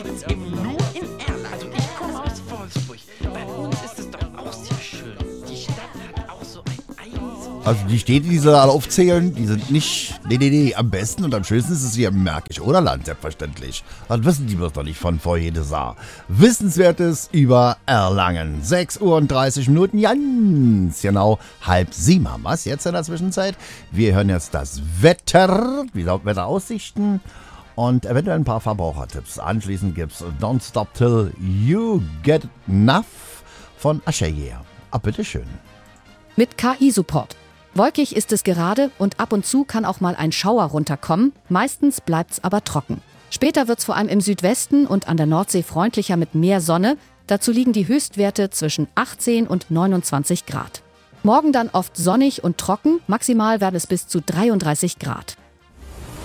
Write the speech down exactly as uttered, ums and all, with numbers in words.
Jetzt eben nur in Erlangen. Also ich komme aus Wolfsburg. Bei uns ist es doch auch sehr schön. Die Stadt hat auch so ein eigenes... Also die Städte, die sie alle aufzählen, die sind nicht... Nee, nee, nee, am besten und am schönsten ist es hier im Märkisch-Oderland, selbstverständlich. Das wissen die bloß doch nicht von vor jedes Jahr. Wissenswertes über Erlangen. sechs Uhr und dreißig Minuten, ganz genau halb sieben haben wir es jetzt in der Zwischenzeit. Wir hören jetzt das Wetter, wie laut Wetteraussichten und eventuell ein paar Verbrauchertipps. Anschließend gibt's Don't Stop Till You Get Enough von Asher. Ah, bitteschön. Mit K I-Support. Wolkig ist es gerade und ab und zu kann auch mal ein Schauer runterkommen. Meistens bleibt's aber trocken. Später wird's vor allem im Südwesten und an der Nordsee freundlicher mit mehr Sonne. Dazu liegen die Höchstwerte zwischen achtzehn und neunundzwanzig Grad. Morgen dann oft sonnig und trocken. Maximal werden es bis zu dreiunddreißig Grad.